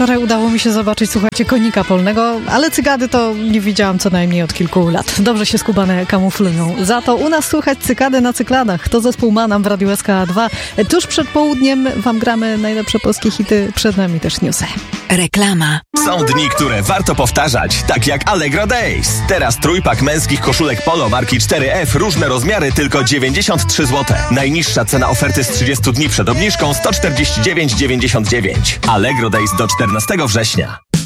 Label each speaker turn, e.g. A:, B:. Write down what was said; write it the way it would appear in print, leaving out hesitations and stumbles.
A: Wczoraj udało mi się zobaczyć, słuchajcie, konika polnego, ale cykady to nie widziałam co najmniej od kilku lat. Dobrze się skubane kamuflują. Za to u nas słychać cykady na cykladach. To zespół Manam w Radiu SK2. Tuż przed południem wam gramy najlepsze polskie hity, przed nami też newsy.
B: Reklama.
C: Są dni, które warto powtarzać, tak jak Allegro Days. Teraz trójpak męskich koszulek polo marki 4F, różne rozmiary, tylko 93 zł. Najniższa cena oferty z 30 dni przed obniżką 149,99. Allegro Days do 14 września.